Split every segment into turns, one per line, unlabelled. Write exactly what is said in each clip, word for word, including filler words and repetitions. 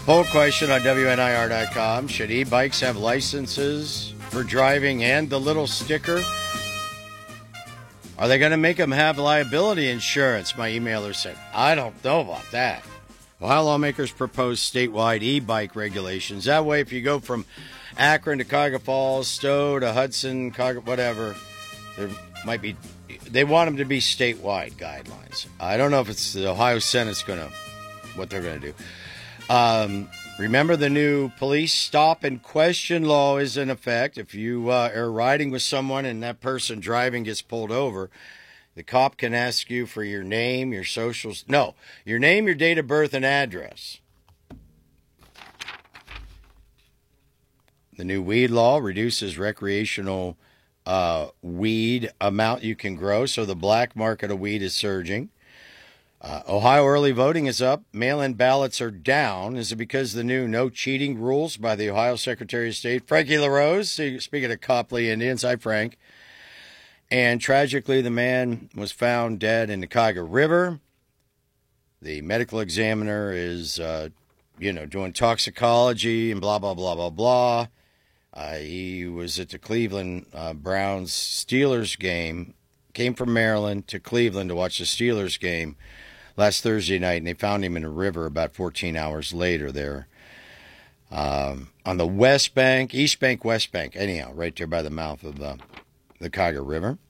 Poll question on W N I R dot com. Should e-bikes have licenses for driving and the little sticker? Are they going to make them have liability insurance? My emailer said. I don't know about that. Ohio lawmakers propose statewide e-bike regulations. That way, if you go from Akron to Cuyahoga Falls, Stowe to Hudson, Cuyahoga, whatever, there might be, they want them to be statewide guidelines. I don't know if it's the Ohio Senate's going to, what they're going to do. Um, remember the new police stop and question law is in effect. If you uh, are riding with someone and that person driving gets pulled over, the cop can ask you for your name, your socials. No, your name, your date of birth, and address. The new weed law reduces recreational uh, weed amount you can grow, so the black market of weed is surging. Uh, Ohio early voting is up. Mail-in ballots are down. Is it because of the new no cheating rules by the Ohio Secretary of State, Frankie LaRose? Speaking of Copley Indians, hi, Frank. And tragically, the man was found dead in the Cuyahoga River. The medical examiner is, uh, you know, doing toxicology and blah, blah, blah, blah, blah. Uh, he was at the Cleveland uh, Browns Steelers game, came from Maryland to Cleveland to watch the Steelers game last Thursday night, and they found him in a river about fourteen hours later there um, on the West Bank, East Bank, West Bank, anyhow, right there by the mouth of the, the Cuyahoga River.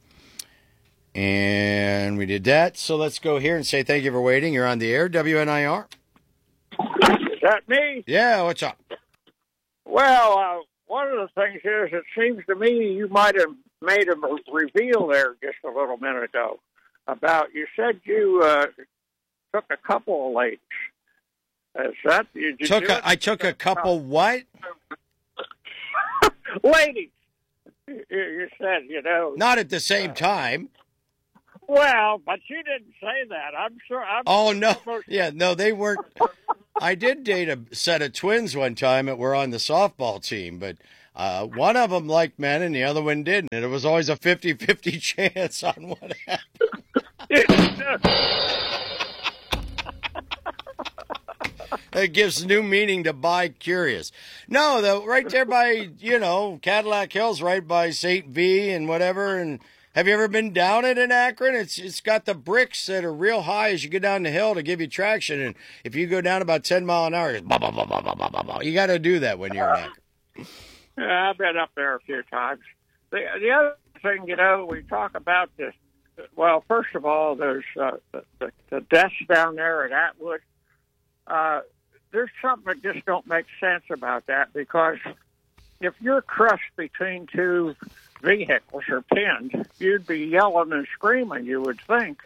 And we did that, so let's go here and say thank you for waiting. You're on the air, W N I R.
Is that me?
Yeah, what's up?
Well, uh, one of the things is it seems to me you might have made a reveal there just a little minute ago about, you said you uh, took a couple of ladies. Is that, did you
took
do
a, I took a couple what?
Ladies. You, you said, you know.
Not at the same
uh,
time.
Well, but you didn't say that. I'm sure. I'm
oh, no.
Almost...
Yeah, no, they weren't. I did date a set of twins one time that were on the softball team, but uh, one of them liked men and the other one didn't. And it was always a fifty-fifty chance on what happened. It gives new meaning to bi-curious. No, the, right there by, you know, Cadillac Hills, right by Saint V and whatever. And have you ever been down it in Akron? It's It's got the bricks that are real high as you go down the hill to give you traction. And if you go down about ten mile an hour, it's bah, bah, bah, bah, bah, bah, bah. You got to do that when you're in Akron.
Yeah, I've been up there a few times. The, the other thing, you know, we talk about this. Well, first of all, there's uh, the, the, the deaths down there at Atwood. Uh, there's something that just don't make sense about that, because if you're crushed between two vehicles or pinned, you'd be yelling and screaming, you would think.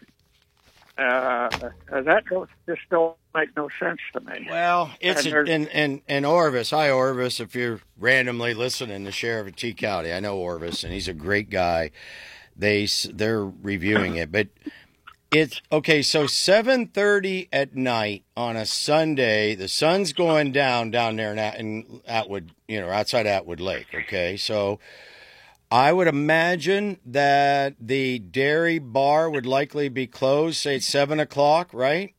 Uh, that just don't make no sense to me.
Well, it's a, in, in, in Orvis. Hi, Orvis, if you're randomly listening, the sheriff of T County. I know Orvis, and he's a great guy. They, they're reviewing it, but it's okay. So seven thirty at night on a Sunday, the sun's going down down there in, At, in Atwood, you know, outside Atwood Lake. Okay, so I would imagine that the dairy bar would likely be closed, say at seven o'clock, right?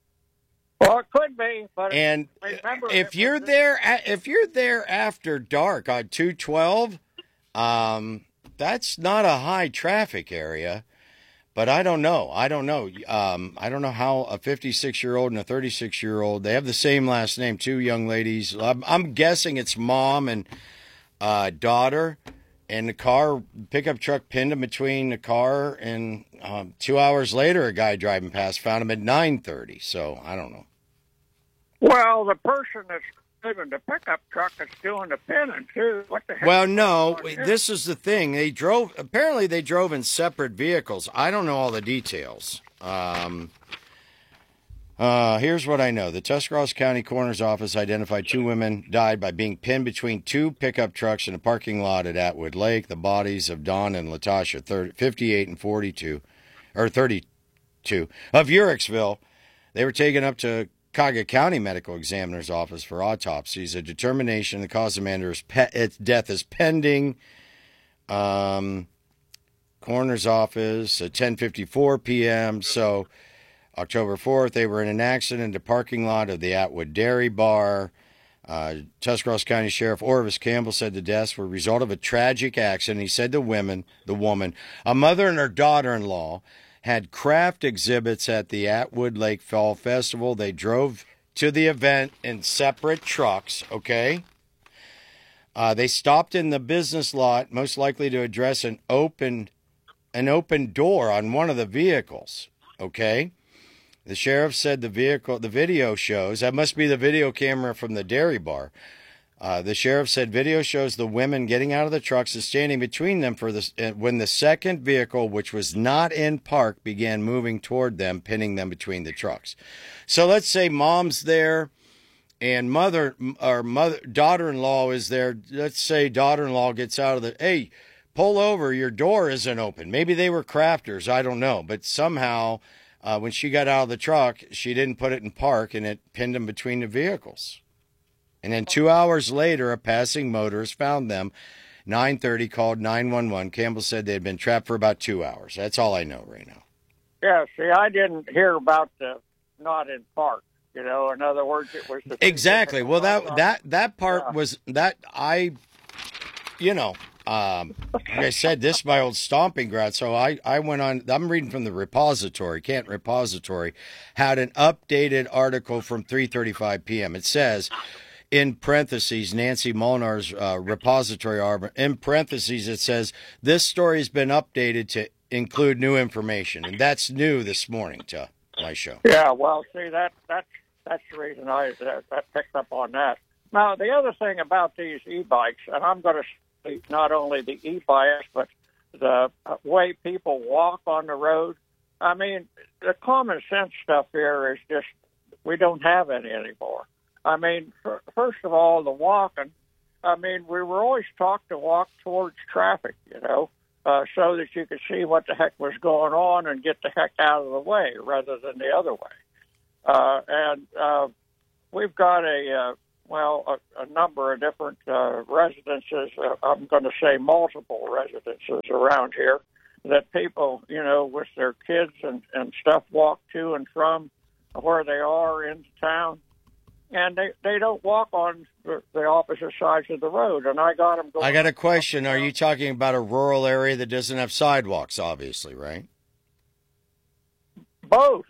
Well, it could be, but
and
remember,
if you're there, if you're there after dark on two twelve, um, that's not a high traffic area. But I don't know. I don't know. Um, I don't know how a fifty-six-year-old and a thirty-six-year-old, they have the same last name, two young ladies. I'm, I'm guessing it's mom and uh, daughter, and the car, pickup truck pinned them between the car, and um, two hours later, a guy driving past found him at nine thirty. So I don't know.
Well, the person that's driving the pickup truck is doing the pinning, too. What the heck?
Well, no, this is the thing. They drove, apparently they drove in separate vehicles. I don't know all the details. Um, uh, here's what I know. The Tuscarawas County Coroner's Office identified two women died by being pinned between two pickup trucks in a parking lot at Atwood Lake. The bodies of Dawn and Latasha, thirty, fifty-eight and forty-two, or thirty-two, of Uricksville. They were taken up to Cuyahoga County Medical Examiner's Office for autopsies. A determination of the cause of Amanda's pe- death is pending. Um, coroner's office at ten fifty-four p.m. So October fourth, they were in an accident in the parking lot of the Atwood Dairy Bar. Uh, Tuscarawas County Sheriff Orvis Campbell said the deaths were a result of a tragic accident. He said the women, the woman, a mother and her daughter-in-law, had craft exhibits at the Atwood Lake Fall Festival. They drove to the event in separate trucks, okay? Uh, they stopped in the business lot, most likely to address an open, an open door on one of the vehicles, okay? The sheriff said the vehicle, the video shows, that must be the video camera from the dairy bar. Uh, the sheriff said video shows the women getting out of the trucks and standing between them for the, uh, when the second vehicle, which was not in park, began moving toward them, pinning them between the trucks. So let's say mom's there and mother or mother daughter-in-law is there. Let's say daughter-in-law gets out of the, hey, pull over, your door isn't open. Maybe they were crafters, I don't know. But somehow, uh, when she got out of the truck, she didn't put it in park and it pinned them between the vehicles. And then two hours later, a passing motorist found them. nine thirty called nine one one. Campbell said they had been trapped for about two hours. That's all I know right now.
Yeah, see, I didn't hear about the not in park. You know, in other words, it was the
exactly. Well, that that that part
yeah.
was that I, you know, um, like I said, this is my old stomping ground. So I I went on. I'm reading from the repository, Canton Repository, had an updated article from three thirty-five p.m. It says, in parentheses, Nancy Molnar's uh, repository arbor. In parentheses, it says this story has been updated to include new information, and that's new this morning to my show.
Yeah, well, see, that that's that's the reason I that, that picked up on that. Now, the other thing about these e-bikes, and I'm going to speak not only the e-bikes, but the way people walk on the road. I mean, the common sense stuff here is just we don't have any anymore. I mean, first of all, the walking. I mean, we were always taught to walk towards traffic, you know, uh, so that you could see what the heck was going on and get the heck out of the way rather than the other way. Uh, and uh, we've got a, uh, well, a, a number of different uh, residences, uh, I'm going to say multiple residences around here that people, you know, with their kids and, and stuff walk to and from where they are into town. And they, they don't walk on the, the opposite sides of the road. And I got them going.
I got a question. Are you talking about a rural area that doesn't have sidewalks, obviously, right?
Both.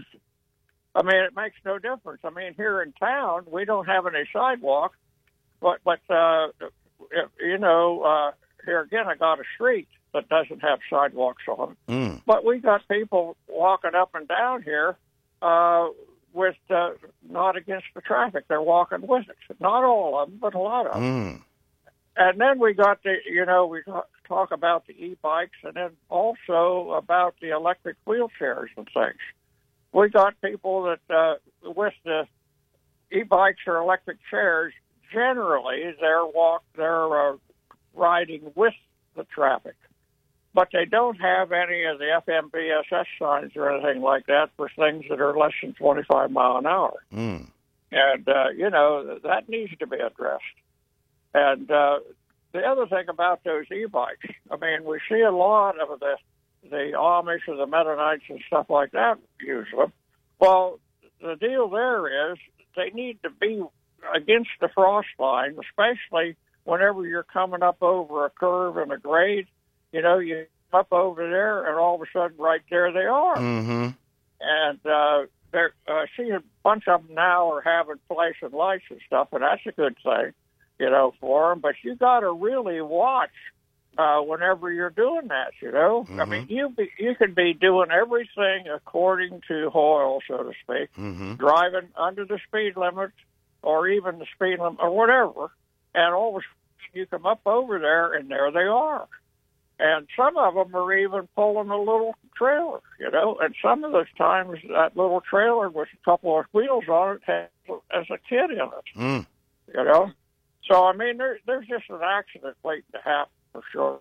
I mean, it makes no difference. I mean, here in town, we don't have any sidewalks. But, but uh, you know, uh, here again, I got a street that doesn't have sidewalks on it.
Mm.
But we got people walking up and down here uh with uh, not against the traffic. They're walking with it. Not all of them, but a lot of them.
Mm.
And then we got the, you know, we talk about the e-bikes and then also about the electric wheelchairs and things. We got people that, uh, with the e-bikes or electric chairs, generally they're walk, they're uh, riding with the traffic. But they don't have any of the F M V S S signs or anything like that for things that are less than twenty-five mile an hour.
Mm.
And, uh, you know, that needs to be addressed. And uh, the other thing about those e-bikes, I mean, we see a lot of the, the Amish or the Mennonites and stuff like that use them. Well, the deal there is they need to be against the frost line, especially whenever you're coming up over a curve and a grade. You know, you come up over there, and all of a sudden, right there they are.
Mm-hmm.
And uh, they're, uh, see, a bunch of them now are having flashing lights and stuff, and that's a good thing, you know, for them. But you got to really watch uh, whenever you're doing that, you know.
Mm-hmm.
I mean, you be, you can be doing everything according to Hoyle, so to speak,
Mm-hmm.
driving under the speed limit or even the speed limit or whatever, and all of a sudden you come up over there, and there they are. And some of them are even pulling a little trailer, you know. And some of those times, that little trailer with a couple of wheels on it has, has a kid in it,
Mm.
you know. So, I mean, there, there's just an accident waiting to happen for sure.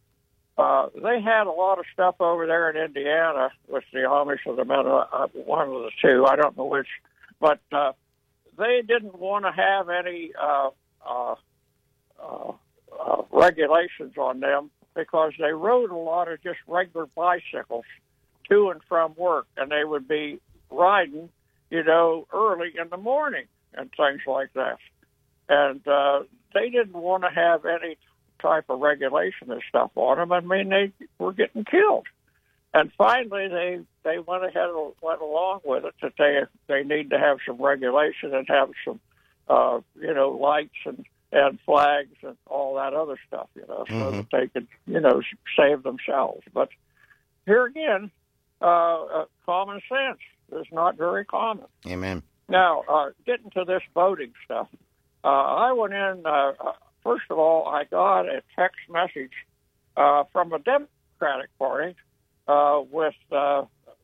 Uh, they had a lot of stuff over there in Indiana with the Amish or the Mennonites, uh, one of the two, I don't know which. But uh, they didn't want to have any uh, uh, uh, uh, regulations on them, because they rode a lot of just regular bicycles to and from work, and they would be riding, you know, early in the morning and things like that. And uh, they didn't want to have any type of regulation and stuff on them. I mean, they were getting killed. And finally, they they went ahead and went along with it that they they need to have some regulation and have some, uh, you know, lights and, and flags and all that other stuff, you know, so
Mm-hmm.
that they could, you know, save themselves. But here again, uh, uh, common sense is not very common.
Amen.
Now, uh, getting to this voting stuff, uh, I went in, uh, uh, first of all, I got a text message uh, from a Democratic Party uh, with uh,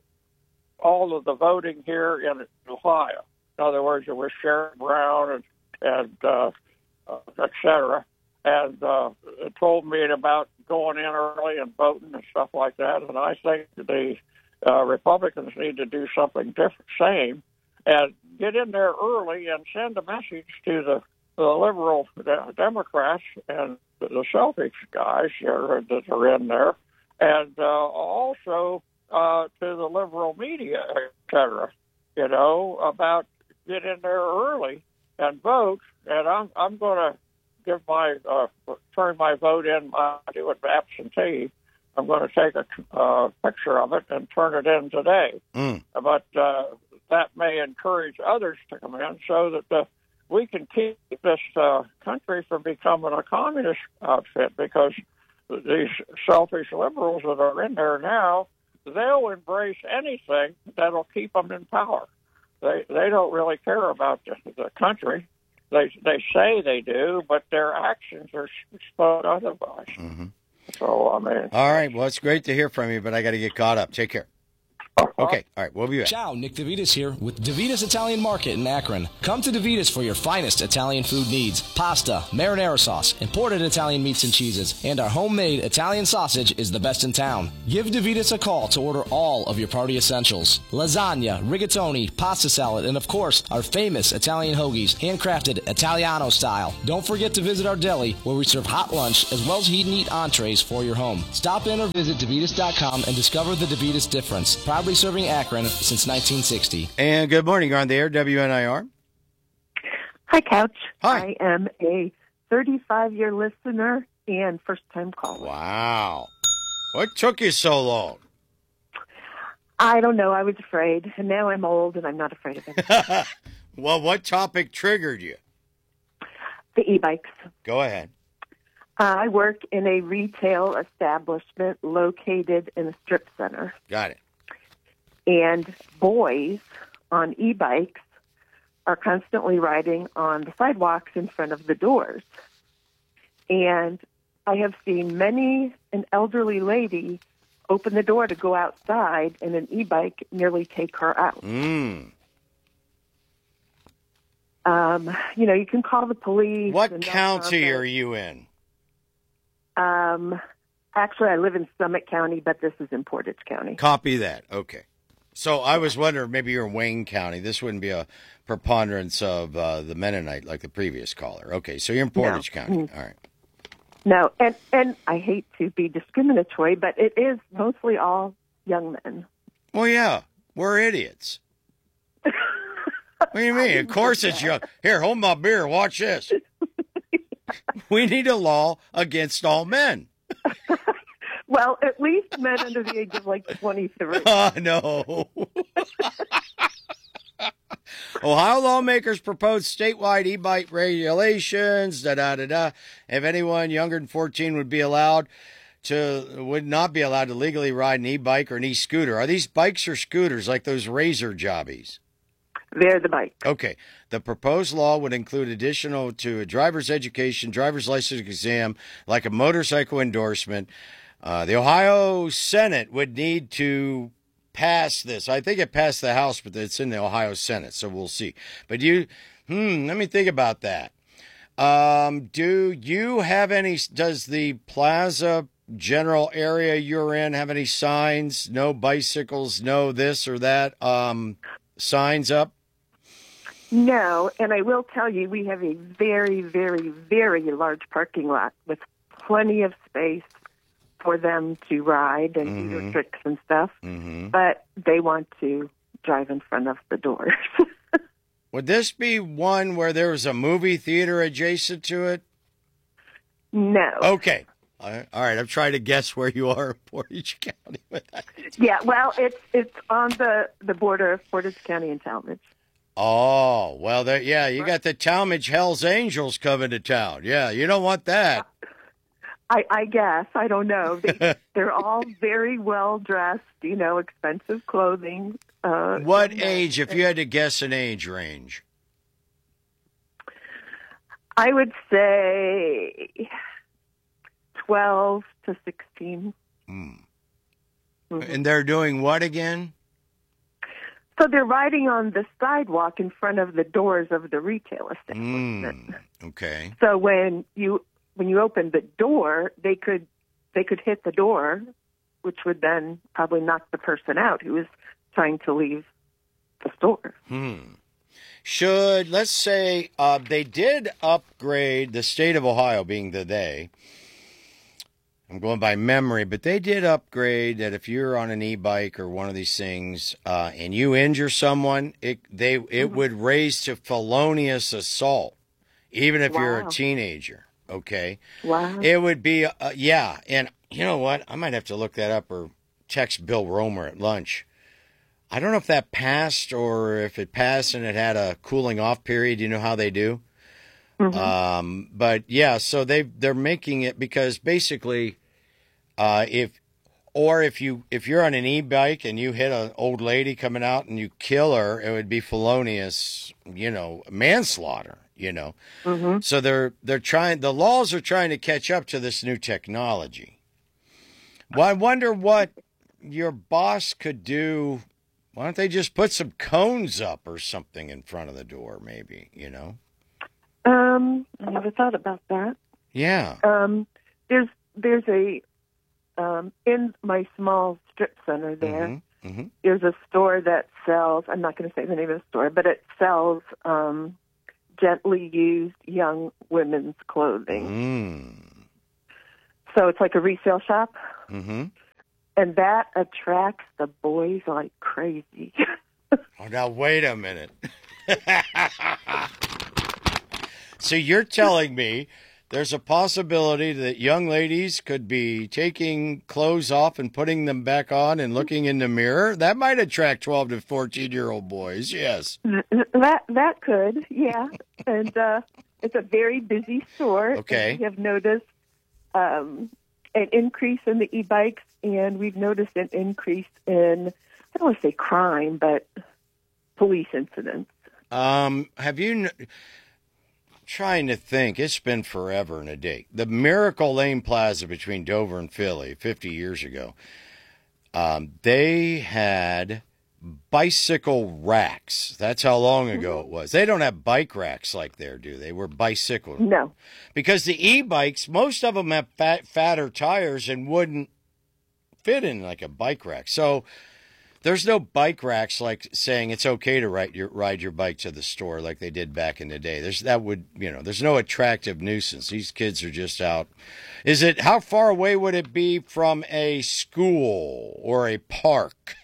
all of the voting here in Ohio. In other words, it was Sherrod Brown and, and uh, uh, et cetera, and uh, it told me about going in early and voting and stuff like that. And I think the uh, Republicans need to do something different, same, and get in there early and send a message to the, the liberal de- Democrats and the, the selfish guys here that are in there, and uh, also uh, to the liberal media, et cetera, you know, about get in there early and vote. And I'm I'm going to give my uh, turn my vote in. I do it absentee. I'm going to take a uh, picture of it and turn it in today.
Mm.
But uh, that may encourage others to come in so that uh, we can keep this uh, country from becoming a communist outfit, because these selfish liberals that are in there now, they'll embrace anything that'll keep them in power. They they don't really care about the, the country. They they say they do, but their actions are spoke otherwise.
Mm-hmm.
So, I mean...
All right. Well, it's great to hear from you, but I got to get caught up. Take care. Okay. All right. We'll be back.
Ciao, Nick DeVitas here with DeVitas Italian Market in Akron. Come to DeVitas for your finest Italian food needs. Pasta, marinara sauce, imported Italian meats and cheeses, and our homemade Italian sausage is the best in town. Give DeVitas a call to order all of your party essentials. Lasagna, rigatoni, pasta salad, and of course, our famous Italian hoagies, handcrafted Italiano style. Don't forget to visit our deli, where we serve hot lunch as well as heat and eat entrees for your home. Stop in or visit DeVitas dot com and discover the DeVitas difference. Proudly serving Akron since nineteen sixty.
And good morning. You're on the air, W N I R.
Hi, Couch.
Hi.
I am a thirty-five-year listener and first-time caller.
Wow. What took you so long?
I don't know. I was afraid, and now I'm old, and I'm not afraid of it.
Well, what topic triggered you?
The e-bikes.
Go ahead.
Uh, I work in a retail establishment located in a strip center.
Got it.
And boys on e-bikes are constantly riding on the sidewalks in front of the doors. And I have seen many an elderly lady open the door to go outside and an e-bike nearly take her out.
Mm.
Um, you know, you can call the police.
What
and
county
they'll-
are you in?
Um, actually, I live in Summit County, but this is in Portage County.
Copy that. Okay. So I was wondering, maybe you're in Wayne County. This wouldn't be a preponderance of uh, the Mennonite like the previous caller. Okay, so you're in Portage
No.
County.
Mm.
All right.
No, and, and I hate to be discriminatory, but it is mostly all young men.
Well, yeah, we're idiots. What do you mean? Of course it's young. Here, hold my beer. Watch this. We need a law against all men.
Well, at least men under the age of like twenty-three.
Oh, no. Ohio lawmakers propose statewide e-bike regulations. Da da da da. If anyone younger than fourteen would be allowed to would not be allowed to legally ride an e-bike or an e-scooter. Are these bikes or scooters like those razor jobbies?
They're the bike.
Okay. The proposed law would include additional to a driver's education, driver's license exam, like a motorcycle endorsement. Uh, the Ohio Senate would need to pass this. I think it passed the House, but it's in the Ohio Senate, so we'll see. But you, hmm, let me think about that. Um, do you have any, does the Plaza general area you're in have any signs? No bicycles, no this or that, um, signs up?
No, and I will tell you, we have a very, very, very large parking lot with plenty of space for them to ride and do
Mhm.
their tricks and stuff.
Mm-hmm.
But they want to drive in front of the doors.
Would this be one where there was a movie theater adjacent to it?
No.
Okay. All right. All right. I'm trying to guess where you are in Portage County with that.
Yeah, well, it's it's on the, the border of Portage County and Talmadge.
Oh, well, there, yeah, you got the Talmadge Hells Angels coming to town. Yeah, you don't want that.
I, I guess. I don't know. They, they're all very well dressed, you know, expensive clothing. Uh,
What age, if you had to guess an age range?
I would say twelve to sixteen.
Mm.
Mm-hmm.
And they're doing what again?
So they're riding on the sidewalk in front of the doors of the retail establishment.
Mm. Okay.
So when you when you open the door, they could they could hit the door, which would then probably knock the person out who was trying to leave the store.
Hmm. Should, let's say, uh, they did upgrade, the state of Ohio being the they, I'm going by memory, but they did upgrade that if you're on an e-bike or one of these things uh, and you injure someone, it they it mm-hmm. would raise to felonious assault, even if wow. you're a teenager. Okay.
Wow.
It would be, uh, yeah. And you know what? I might have to look that up or text Bill Romer at lunch. I don't know if that passed or if it passed and it had a cooling off period. You know how they do? Mm-hmm. Um, but yeah, so they they're making it because basically, uh, if or if you if you're on an e-bike and you hit an old lady coming out and you kill her, it would be felonious, you know, manslaughter. You know,
mm-hmm.
so they're they're trying. The laws are trying to catch up to this new technology. Well, I wonder what your boss could do. Why don't they just put some cones up or something in front of the door? Maybe, you know.
Um, I never thought about that.
Yeah.
Um, there's there's a um, in my small strip center there.
Mm-hmm. Mm-hmm.
There's a store that sells. I'm not going to say the name of the store, but it sells um, gently used young women's clothing.
Mm.
So it's like a resale shop.
Mm-hmm.
And that attracts the boys like crazy.
Oh, now wait a minute. So you're telling me there's a possibility that young ladies could be taking clothes off and putting them back on and looking in the mirror? That might attract twelve to fourteen-year-old boys, yes.
That that could, yeah. And uh, it's a very busy store.
Okay.
We have noticed um, an increase in the e-bikes, and we've noticed an increase in, I don't want to say crime, but police incidents.
Um, have you... Kn- Trying to think, it's been forever and a day. The Miracle Lane Plaza between Dover and Philly, fifty years ago, um, they had bicycle racks. That's how long ago it was. They don't have bike racks like there, do they? We're bicycle.
No.
Because the e-bikes, most of them have fat, fatter tires and wouldn't fit in like a bike rack. So there's no bike racks like saying it's okay to ride your ride your bike to the store like they did back in the day. There's that would you know. There's no attractive nuisance. These kids are just out. Is it how far away would it be from a school or a park?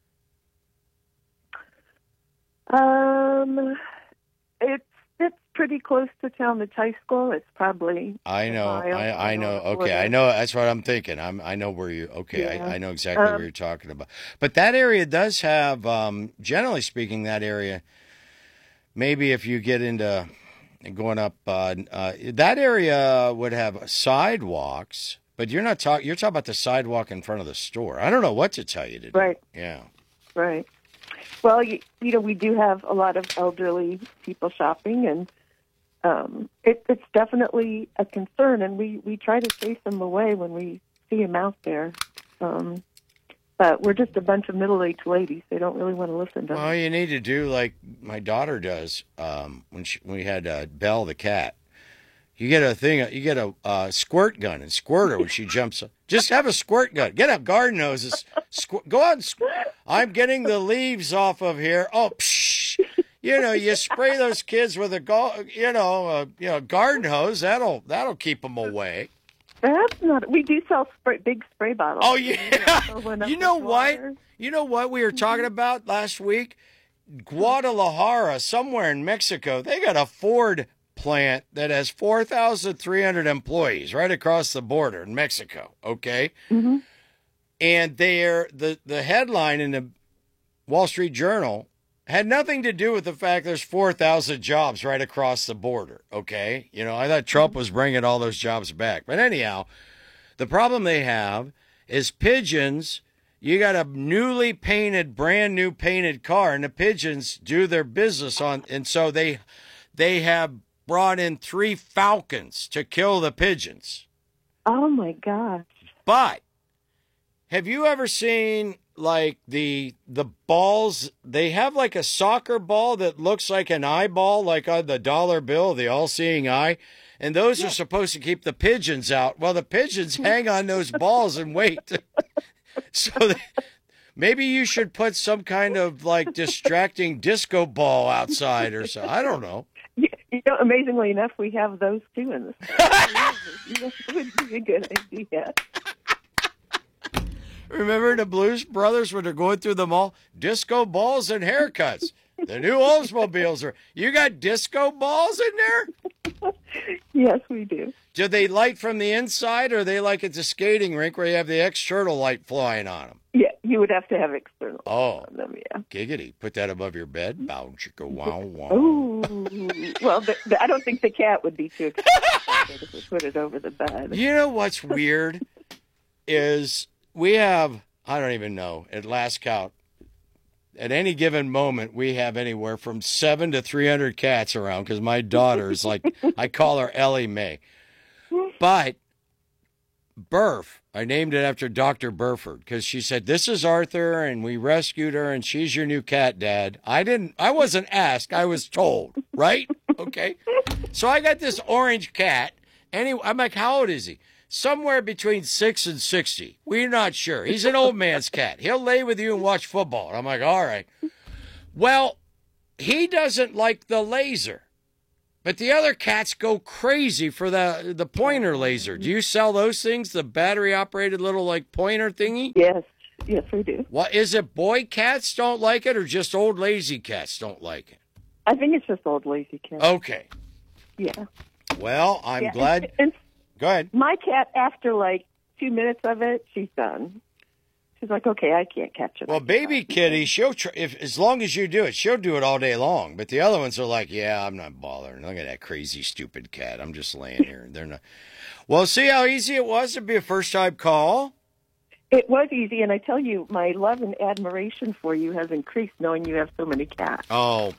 Um, it's it's pretty close to Talmadge High School. It's probably
I know.
Ohio,
I I know. Okay,
Florida.
I know. That's what I'm thinking. I'm. I know where you. Okay,
Yeah.
I, I know exactly
Um,
what you're talking about. But that area does have, um, generally speaking, that area. Maybe if you get into going up, uh, uh, that area would have sidewalks. But you're not talking. You're talking about the sidewalk in front of the store. I don't know what to tell you to do.
Right.
Yeah.
Right. Well, you, you know, we do have a lot of elderly people shopping, and um, it, it's definitely a concern, and we, we try to chase them away when we see them out there. Um, but we're just a bunch of middle-aged ladies. They don't really want to listen to
Well,
them.
you need to do like my daughter does um, when, she, when we had uh, Belle the cat. You get a thing, you get a uh, squirt gun and squirt her when she jumps. Just have a squirt gun. Get a garden hose. Squ- go out and squ- I'm getting the leaves off of here. Oh, psh. You know, you spray those kids with a, go- you know, a, you know, garden hose. That'll that'll keep them away.
That's not. We do sell spray, big spray bottles.
Oh, yeah.
When
You know
with
what?
water.
You know what we were talking about last week? Guadalajara, somewhere in Mexico, they got a Ford plant that has four thousand three hundred employees right across the border in Mexico, okay?
Mm-hmm.
And they're, the, the headline in the Wall Street Journal had nothing to do with the fact there's four thousand jobs right across the border, okay? You know, I thought Trump was bringing all those jobs back. But anyhow, the problem they have is pigeons. You got a newly painted, brand new painted car, and the pigeons do their business on, and so they they have brought in three falcons to kill the pigeons.
Oh my gosh!
But have you ever seen like the the balls? They have like a soccer ball that looks like an eyeball, like on the dollar bill, the all-seeing eye. And those yeah. are supposed to keep the pigeons out. Well, the pigeons hang on those balls and wait. So they, maybe you should put some kind of like distracting disco ball outside or so. I don't know.
You, you know, amazingly enough, we have those too in the store. That would be a good idea.
Remember the Blues Brothers when they're going through the mall? Disco balls and haircuts. The new Oldsmobiles are. You got disco balls in there?
Yes, we do.
Do they light from the inside, or are they like at the skating rink where you have the external light flying on them?
Yeah, you would have to have external
oh,
on them, yeah.
Giggity. Put that above your bed. Bow, chicka, wow, wow.
Ooh. Well, the, the, I don't think the cat would be too excited if we put it over the bed.
You know what's weird is we have, I don't even know, at last count, at any given moment, we have anywhere from seven to three hundred cats around because my daughter's like, I call her Ellie Mae. But Burf, I named it after Doctor Burford because she said, this is Arthur and we rescued her and she's your new cat, Dad. I didn't, I wasn't asked, I was told, right? Okay. So I got this orange cat. Anyway, I'm like, how old is he? Somewhere between six and sixty. We're not sure. He's an old man's cat. He'll lay with you and watch football. And I'm like, all right. Well, he doesn't like the laser. But the other cats go crazy for the the pointer laser. Do you sell those things? The battery-operated little, like, pointer thingy?
Yes. Yes, we do.
What, is it boy cats don't like it or just old lazy cats don't like it?
I think it's just old lazy cats.
Okay.
Yeah.
Well, I'm
yeah,
glad.
And, and
Go ahead.
My cat, after like two minutes of it, she's done. She's like, okay, I can't catch it.
Well, baby kitty, she'll try, if as long as you do it, she'll do it all day long. But the other ones are like, yeah, I'm not bothering. Look at that crazy, stupid cat. I'm just laying here. They're not. Well, see how easy it was to be a first-time call?
It was easy, and I tell you, my love and admiration for you has increased knowing you have so many cats.
Oh,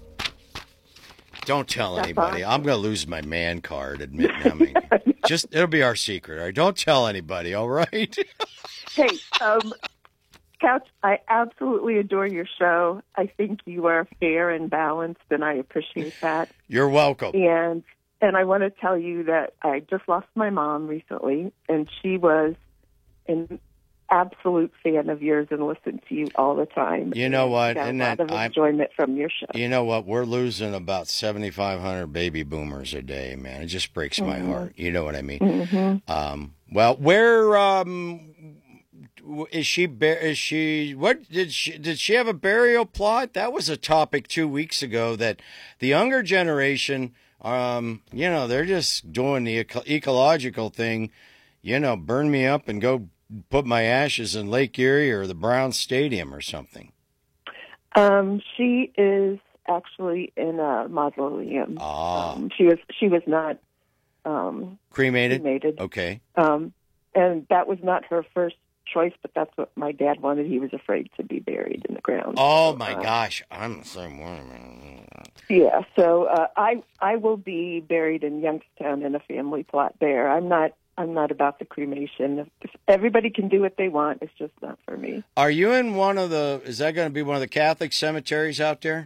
don't tell
That's
anybody.
awesome.
I'm going to lose my man card admitting I mean, just it'll be our secret. All right? Don't tell anybody, all right?
Hey, um, Couch, I absolutely adore your show. I think you are fair and balanced, and I appreciate that.
You're welcome.
And and I want to tell you that I just lost my mom recently, and she was an absolute fan of yours and listened to you all the time.
You know what?
Got
Isn't
a lot
that
of
I'm-
enjoyment from your show.
You know what? We're losing about seventy-five hundred baby boomers a day, man. It just breaks my
Mm-hmm.
heart. You know what I mean?
Mm-hmm.
Um, well, where um, is she? Is she? What did she? Did she have a burial plot? That was a topic two weeks ago. That the younger generation, um, you know, they're just doing the eco- ecological thing. You know, burn me up and go put my ashes in Lake Erie or the Browns Stadium or something.
Um, she is actually in a mausoleum.
Ah.
Um, she was she was not um,
Cremated?
cremated.
Okay.
Um, and that was not her first choice, but that's what my dad wanted. He was afraid to be buried in the ground.
Oh, my
Uh,
gosh. I'm the same way.
Yeah, so uh, I I will be buried in Youngstown in a family plot there. I'm not I'm not about the cremation. Everybody can do what they want. It's just not for me.
Are you in one of the, is that going to be one of the Catholic cemeteries out there?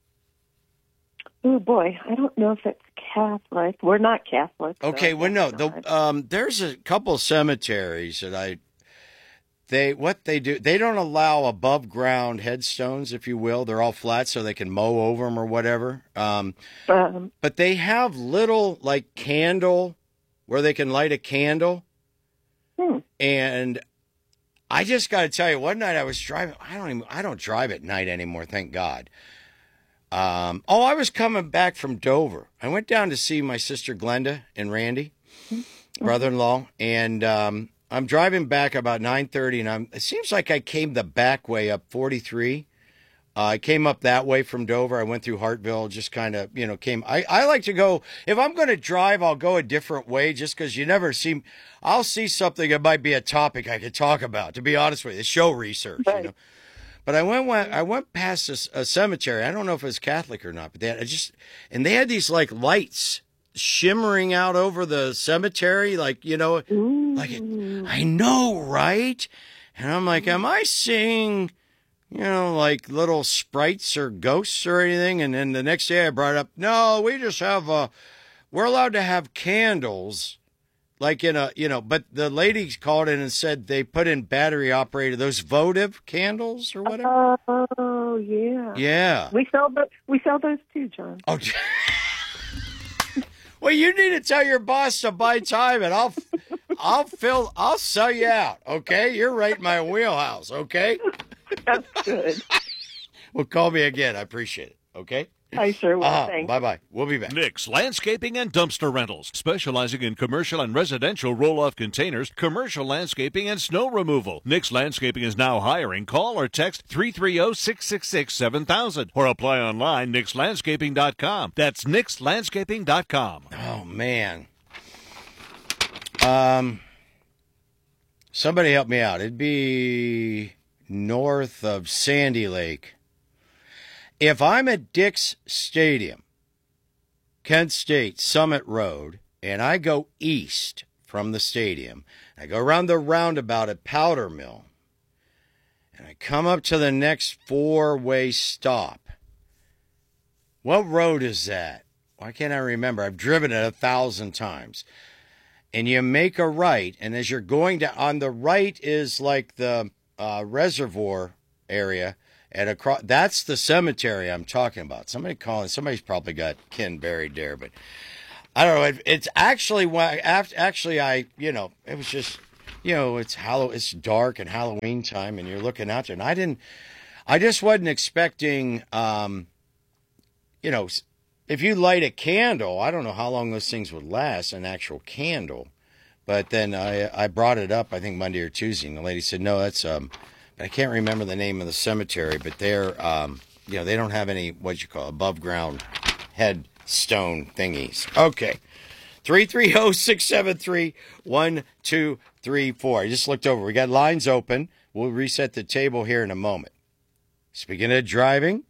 Oh boy, I don't know if it's Catholic. We're not Catholic. so
Okay, well, no. The
not.
um, there's a couple cemeteries that I, they, what they do, they don't allow above ground headstones, if you will. They're all flat so they can mow over them or whatever. Um,
Um,
but they have little, like, candle where they can light a candle.
Hmm.
And I just got to tell you, one night I was driving. I don't even, I don't drive at night anymore, thank God. Um, oh, I was coming back from Dover. I went down to see my sister Glenda and Randy, mm-hmm. brother-in-law, and um, I'm driving back about nine thirty, and I'm. It seems like I came the back way up forty-three. Uh, I came up that way from Dover. I went through Hartville, just kind of, you know, came. I, I like to go, if I'm going to drive, I'll go a different way just because you never see, I'll see something that might be a topic I could talk about, to be honest with you. It's show research, right. you know. But I went, went I went past a, a cemetery. I don't know if it was Catholic or not, but they had I just, and they had these like lights shimmering out over the cemetery, like, you know, Ooh. like, it, I know, right? And I'm like, am I seeing, you know, like little sprites or ghosts or anything? And then the next day I brought up, no, we just have, uh, we're allowed to have candles, like in a, you know, but the lady called in and said they put in battery operated, those votive candles or whatever.
Oh, yeah.
Yeah.
We sell, the, we sell those too, John.
Oh, well, you need to tell your boss to buy time and I'll, I'll fill, I'll sell you out. Okay. You're right in my wheelhouse. Okay.
That's good.
Well, call me again. I appreciate it. Okay?
I sure will. Uh,
Thanks. Bye-bye. We'll be back.
Nick's Landscaping and Dumpster Rentals, specializing in commercial and residential roll-off containers, commercial landscaping, and snow removal. Nick's Landscaping is now hiring. Call or text three three zero, six six six, seven thousand or apply online, nix landscaping dot com. That's nix landscaping dot com.
Oh, man. Um, somebody help me out. It'd be north of Sandy Lake. If I'm at Dick's Stadium, Kent State, Summit Road, and I go east from the stadium, I go around the roundabout at Powder Mill, and I come up to the next four-way stop. What road is that? Why can't I remember? I've driven it a thousand times. And you make a right, and as you're going down, on the right is like the uh, reservoir area. And across, that's the cemetery I'm talking about. Somebody calling, somebody's probably got kin buried there, but I don't know. It, it's actually why. Actually, I, you know, it was just, you know, it's Halloween, it's dark and Halloween time, and you're looking out there, and I didn't, I just wasn't expecting, um, you know, if you light a candle, I don't know how long those things would last, an actual candle, but then I, I brought it up, I think Monday or Tuesday, and the lady said, no, that's um. I can't remember the name of the cemetery, but they're, um, you know, they don't have any, what you call, above ground headstone thingies. Okay. three three zero, six seven three, one two three four. I just looked over. We got lines open. We'll reset the table here in a moment. Speaking of driving,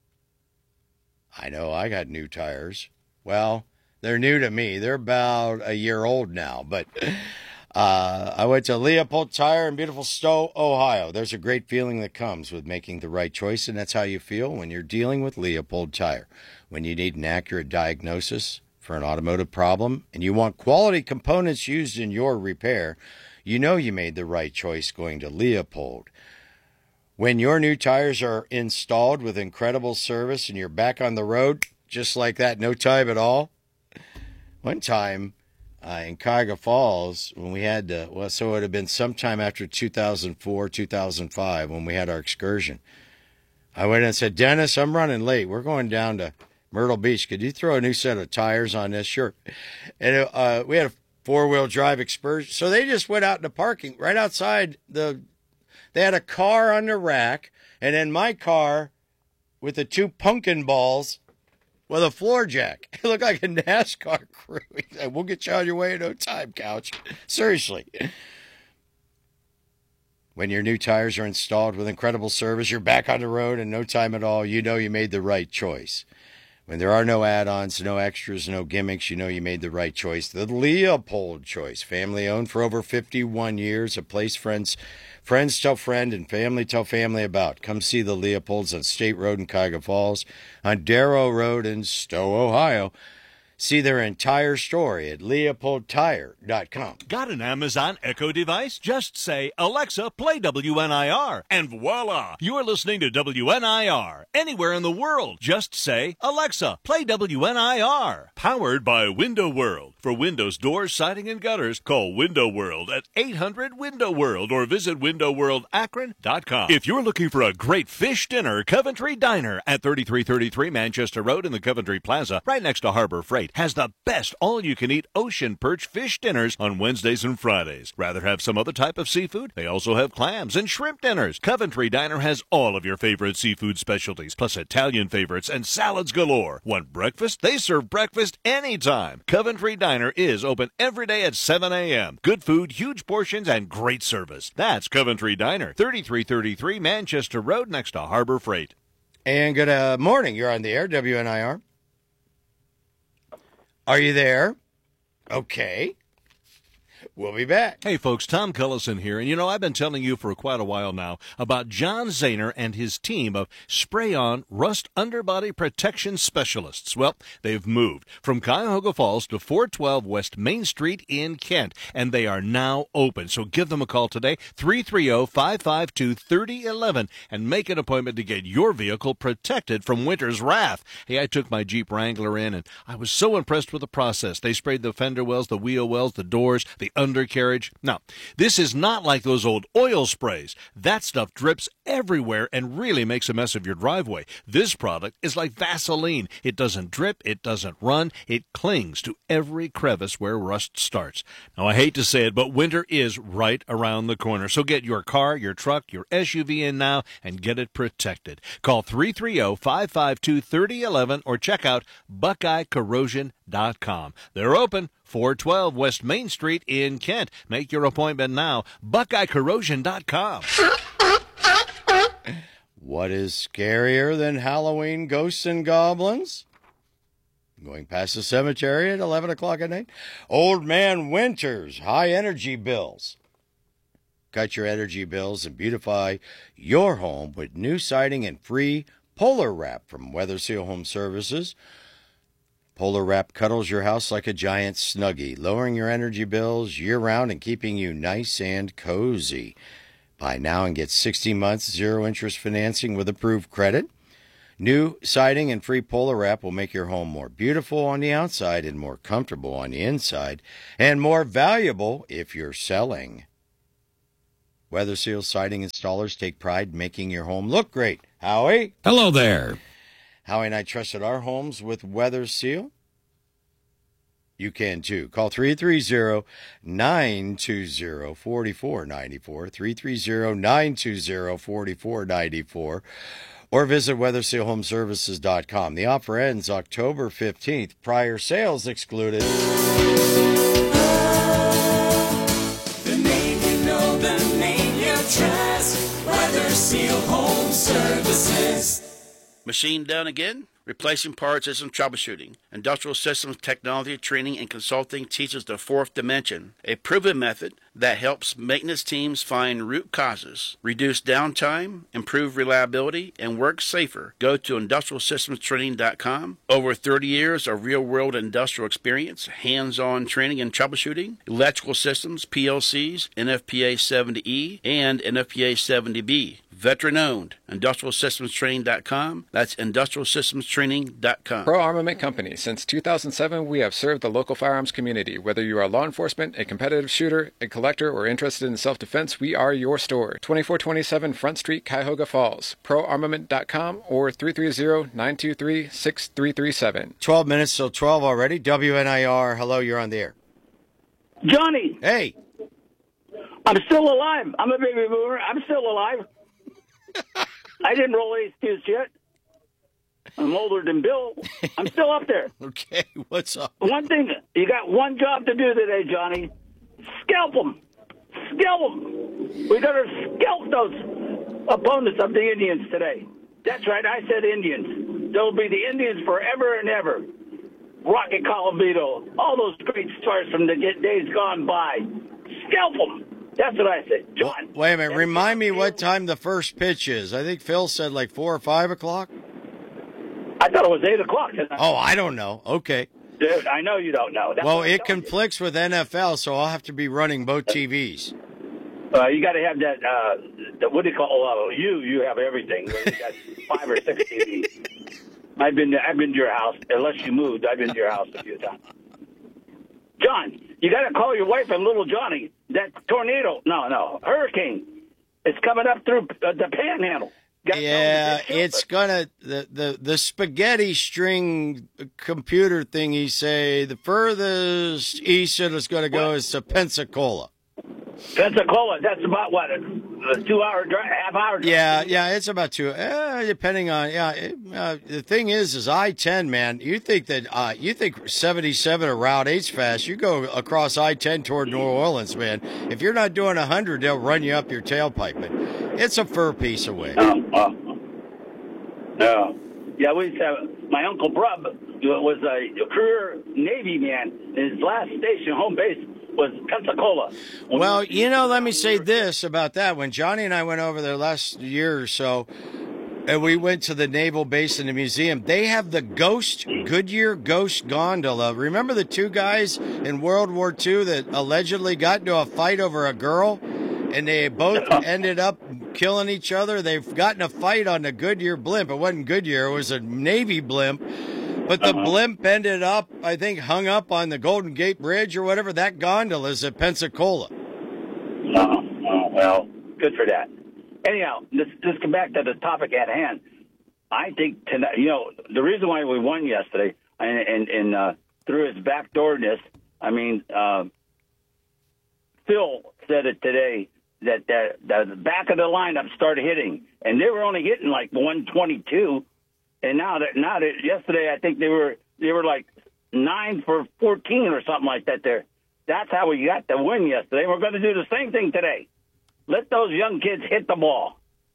I know I got new tires. Well, they're new to me. They're about a year old now, but Uh, I went to Leopold Tire in beautiful Stowe, Ohio. There's a great feeling that comes with making the right choice, and that's how you feel when you're dealing with Leopold Tire. When you need an accurate diagnosis for an automotive problem and you want quality components used in your repair, you know you made the right choice going to Leopold. When your new tires are installed with incredible service and you're back on the road, just like that, no time at all. One time, Uh, in Cuyahoga Falls, when we had, uh, well, so it would have been sometime after two thousand four, two thousand five, when we had our excursion. I went in and said, Dennis, I'm running late. We're going down to Myrtle Beach. Could you throw a new set of tires on this? Sure. And uh, we had a four-wheel drive excursion. So they just went out in the parking right outside the, they had a car on the rack, and then my car with the two pumpkin balls with a floor jack. It looked like a NASCAR crew. He said, we'll get you on your way in no time, Couch. Seriously. When your new tires are installed with incredible service, you're back on the road in no time at all. You know you made the right choice. When there are no add-ons, no extras, no gimmicks, you know you made the right choice. The Leopold choice. Family owned for over fifty-one years. A place friends friends tell friend and family tell family about. Come see the Leopolds on State Road in Cuyahoga Falls, on Darrow Road in Stowe, Ohio. See their entire story at leopold tire dot com.
Got an Amazon Echo device? Just say, Alexa, play W N I R, and voila, you're listening to W N I R. Anywhere in the world, just say, Alexa, play W N I R. Powered by Window World. For windows, doors, siding, and gutters, call Window World at eight hundred window world or visit window world akron dot com. If you're looking for a great fish dinner, Coventry Diner at thirty-three thirty-three Manchester Road in the Coventry Plaza, right next to Harbor Freight, has the best all-you-can-eat ocean perch fish dinners on Wednesdays and Fridays. Rather have some other type of seafood? They also have clams and shrimp dinners. Coventry Diner has all of your favorite seafood specialties, plus Italian favorites and salads galore. Want breakfast? They serve breakfast anytime. Coventry Diner is open every day at seven a.m. Good food, huge portions, and great service. That's Coventry Diner, thirty-three thirty-three Manchester Road next to Harbor Freight.
And good uh, morning. You're on the air, W N I R. Are you there? Okay. We'll be back.
Hey, folks, Tom Cullison here. And, you know, I've been telling you for quite a while now about John Zahner and his team of spray-on rust underbody protection specialists. Well, they've moved from Cuyahoga Falls to four twelve West Main Street in Kent, and they are now open. So give them a call today, three three zero, five five two, three zero one one, and make an appointment to get your vehicle protected from winter's wrath. Hey, I took my Jeep Wrangler in, and I was so impressed with the process. They sprayed the fender wells, the wheel wells, the doors, the undercarriage. Now, this is not like those old oil sprays. That stuff drips everywhere and really makes a mess of your driveway. This product is like Vaseline. It doesn't drip, it doesn't run, it clings to every crevice where rust starts. Now, I hate to say it, but winter is right around the corner. So get your car, your truck, your S U V in now and get it protected. Call three three zero, five five two, three zero one one or check out buckeye corrosion dot com. They're open, four twelve West Main Street in Kent. Make your appointment now, buckeye corrosion dot com.
What is scarier than Halloween ghosts and goblins? Going past the cemetery at eleven o'clock at night? Old Man Winter's high energy bills. Cut your energy bills and beautify your home with new siding and free Polar Wrap from Weather Seal Home Services. Polar Wrap cuddles your house like a giant Snuggie, lowering your energy bills year-round and keeping you nice and cozy. Buy now and get sixty months zero-interest financing with approved credit. New siding and free Polar Wrap will make your home more beautiful on the outside and more comfortable on the inside, and more valuable if you're selling. Weather Seal siding installers take pride in making your home look great. Howie?
Hello there.
Howie and I trusted our homes with Weather Seal. You can too. Call three three zero, nine two zero, four four nine four, three three zero, nine two zero, four four nine four, or visit weather seal home services dot com. The offer ends October fifteenth. Prior sales excluded.
The name you know, the name you trust. Weather Seal Home Services.
Machine done again? Replacing parts isn't troubleshooting. Industrial Systems Technology Training and Consulting teaches the fourth dimension, a proven method that helps maintenance teams find root causes, reduce downtime, improve reliability, and work safer. Go to industrial systems training dot com. Over thirty years of real-world industrial experience, hands-on training and troubleshooting, electrical systems, P L Cs, N F P A seventy E, and N F P A seventy B. Veteran-owned. industrial systems training dot com. That's industrial systems training dot com.
Pro Armament Company. Since two thousand seven, we have served the local firearms community. Whether you are law enforcement, a competitive shooter, a collector, or interested in self-defense, we are your store. twenty-four twenty-seven Front Street, Cuyahoga Falls. pro armament dot com or three three zero, nine two three, six three three seven.
twelve minutes till twelve already. W N I R, hello, you're on the air.
Johnny,
Hey.
I'm still alive. I'm a baby boomer. I'm still alive. I didn't roll Ace Deuce yet. I'm older than Bill. I'm still up there.
Okay, what's up?
One thing, you got one job to do today, Johnny. Scalp them. Scalp them. We got to scalp those opponents of the Indians today. That's right, I said Indians. They'll be the Indians forever and ever. Rocky Colavito, all those great stars from the days gone by. Scalp them. That's what I said. John.
Wait a minute. Remind me what time the first pitch is. I think Phil said like four or five o'clock.
I thought it was eight o'clock tonight.
Oh, I don't know. Okay.
Dude, I know you don't know. That's
Well,
what I'm
it
telling you.
conflicts with N F L, so I'll have to be running both T Vs.
Uh, you got to have that. Uh, the, what do you call? Uh, you you have everything. You got five or six T Vs. I've been I've been to your house. Unless you moved, I've been to your house a few times. John, you got to call your wife and little Johnny. That tornado, no, no, hurricane, it's coming up through uh, the Panhandle. Gotta
Yeah,
tell them
it's gonna the, the the spaghetti string computer thingy say the furthest east it is going to go is to Pensacola.
Pensacola. That's about what a, a two-hour drive, half-hour drive.
Yeah, yeah, it's about two. Uh, depending on yeah. It, uh, the thing is, is I ten, man. You think that uh, you think seventy-seven or Route eight's fast? You go across I ten toward New Orleans, man. If you're not doing a hundred, they'll run you up your tailpipe. But it's a fur piece away.
Oh, oh. No. Yeah, we used to have, my Uncle Brub was a career Navy man. His last station, home base, was Pensacola.
Well, you know, let me say this about that. When Johnny and I went over there last year or so, and we went to the naval base in the museum, they have the Ghost, Goodyear Ghost gondola. Remember the two guys in World War Two that allegedly got into a fight over a girl, and they both ended up killing each other? They've gotten a fight on the Goodyear blimp. It wasn't Goodyear, it was a Navy blimp. But the blimp ended up, I think, hung up on the Golden Gate Bridge or whatever. That gondola is at Pensacola.
Oh, oh, well, good for that. Anyhow, let's just come back to the topic at hand. I think tonight, you know, the reason why we won yesterday, and, and, and uh, through his backdoorness, I mean, uh, Phil said it today that the, the back of the lineup started hitting, and they were only hitting like one twenty-two. And now that now that yesterday, I think they were they were like nine for fourteen or something like that. There, that's how we got the win yesterday. We're going to do the same thing today. Let those young kids hit the ball.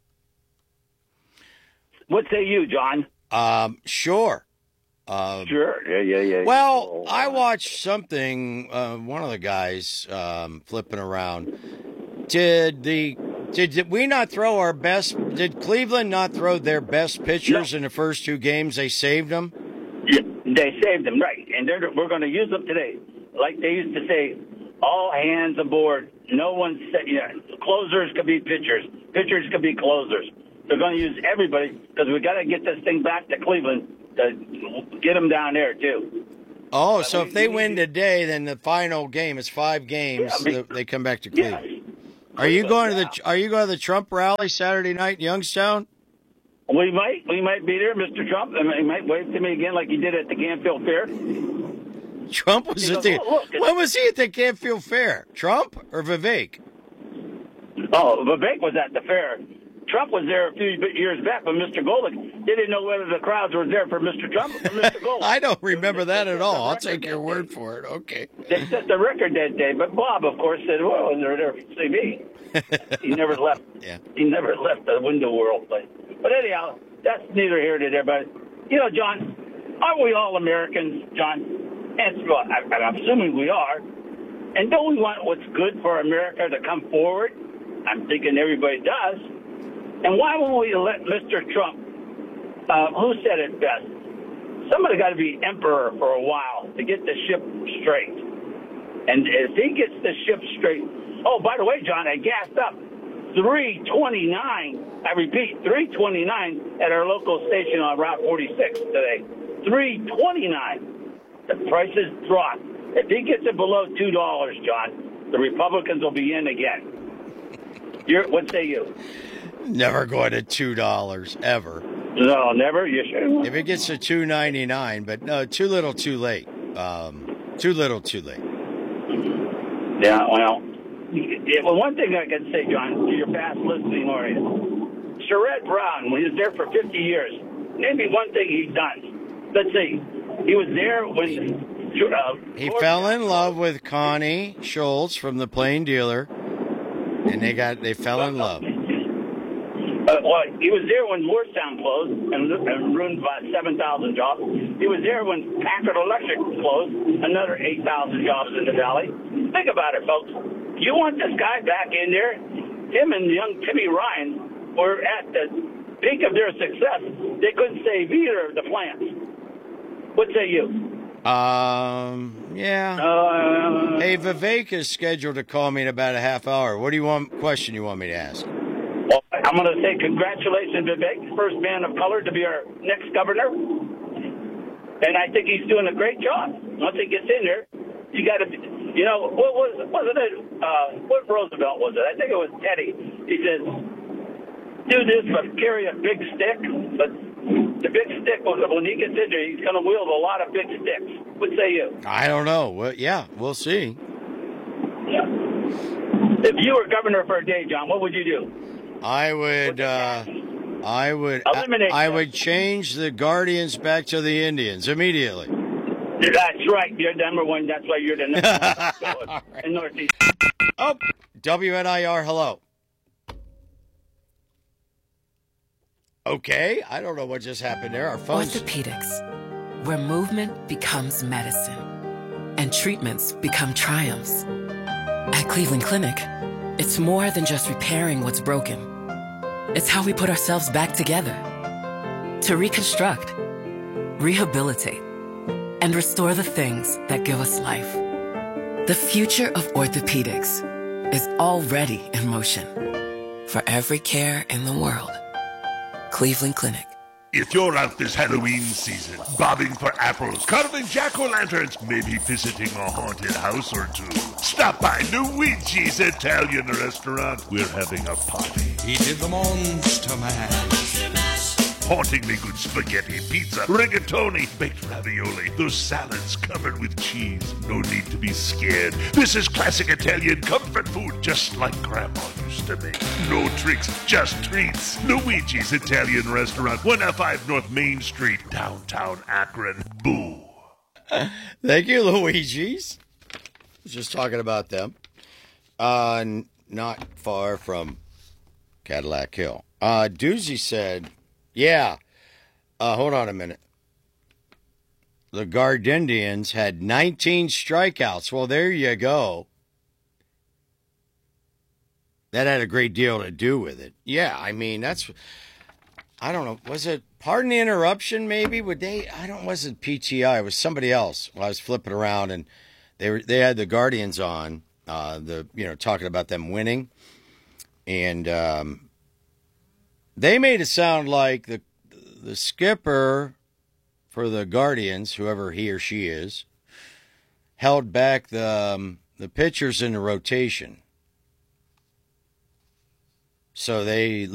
What say you, John?
Um, sure. Um,
sure. Yeah, yeah, yeah.
Well, I watched something. Uh, one of the guys um, flipping around. Did the did, did we not throw our best? Did Cleveland not throw their best pitchers no. in the first two games? They saved them.
Yeah, they saved them, right? And they're, we're going to use them today, like they used to say. All hands aboard. No one said, you know, closers could be pitchers. Pitchers could be closers. They're going to use everybody because we got to get this thing back to Cleveland to get them down there too.
Oh, so if they win today, then the final game is five games. Yeah, I mean, they come back to Cleveland. Yeah. Are you going to the Are you going to the Trump rally Saturday night in Youngstown?
We might. We might be there, Mister Trump. He might wave to me again like he did at the Canfield Fair.
Trump was at the. Oh, when was he at the Canfield Fair? Trump or Vivek?
Oh, Vivek was at the fair. Trump was there a few years back with Mister Golick. They didn't know whether the crowds were there for Mister Trump or Mister Golick.
I don't remember that at all. I'll take your word for it. Okay.
They set the record that day, but Bob, of course, said, "Well, they're there to see me." He never left.
Yeah.
He never left the window world place. But anyhow, that's neither here nor there. But you know, John, aren't we all Americans, John? And well, I'm assuming we are. And don't we want what's good for America to come forward? I'm thinking everybody does. And why won't we let Mister Trump, uh, who said it best? Somebody got to be emperor for a while to get the ship straight. And if he gets the ship straight, oh, by the way, John, I gassed up. three twenty-nine, I repeat, three twenty-nine at our local station on Route forty-six today. three twenty-nine. The prices drop. If he gets it below two dollars, John, the Republicans will be in again. You're, what say you?
Never going to two dollars ever.
No, never. You should.
If it gets to two ninety nine, but no, too little, too late. Um, too little, too late.
Yeah. Well, yeah, well, one thing I can say, John, to your past listening audience, Sherrod Brown, when he was there for fifty years, name me one thing he's done. Let's see. He was there when uh,
he fell in love with Connie Schultz from the Plain Dealer, and they got they fell in love.
Uh, well, he was there when Lordstown closed and, and ruined about seven thousand jobs. He was there when Packard Electric closed, another eight thousand jobs in the valley. Think about it, folks. You want this guy back in there? Him and young Timmy Ryan were at the peak of their success. They couldn't save either of the plants. What say you?
Um, yeah.
Uh,
Hey, Vivek is scheduled to call me in about a half hour. What do you want? Question you want me to ask?
well, I'm going to say congratulations, Vivek, first man of color to be our next governor. And I think he's doing a great job. Once he gets in there, you got to, you know, what was wasn't it? Uh, what Roosevelt was it? I think it was Teddy. He says, "Do this, but carry a big stick." But the big stick was when he gets in there, he's going to wield a lot of big sticks. What say you?
I don't know. Well, yeah, we'll see.
Yeah. If you were governor for a day, John, what would you do?
I would. Uh, I would.
Eliminate
I, I
them.
would change the Guardians back to the Indians immediately.
That's right. You're the number one. That's why you're the number one in Northeast.
Oh, W N I R. Hello. Okay, I don't know what just happened there. Our phones.
Orthopedics, where movement becomes medicine and treatments become triumphs. At Cleveland Clinic, it's more than just repairing what's broken. It's how we put ourselves back together to reconstruct, rehabilitate, and restore the things that give us life. The future of orthopedics is already in motion. For every care in the world, Cleveland Clinic.
If you're out this Halloween season, bobbing for apples, carving jack-o'-lanterns, maybe visiting a haunted house or two, stop by Luigi's Italian Restaurant. We're having a party.
He did the Monster Mash.
Hauntingly good spaghetti, pizza, rigatoni, baked ravioli, those salads covered with cheese. No need to be scared. This is classic Italian comfort food, just like Grandma used to make. No tricks, just treats. Luigi's Italian Restaurant, one oh five North Main Street, downtown Akron. Boo.
Thank you, Luigi's. I was just talking about them. Uh, n- not far from Cadillac Hill. Uh, Doozy said, yeah, uh, hold on a minute. The Gardindians had nineteen strikeouts. Well, there you go. That had a great deal to do with it. Yeah, I mean, that's, I don't know, was it, pardon the interruption maybe? Would they, I don't, was it P T I? It was somebody else. Well, I was flipping around and they were, they had the Guardians on, uh, the, you know, talking about them winning. And, um, they made it sound like the the skipper for the Guardians, whoever he or she is, held back the um, the pitchers in the rotation. So they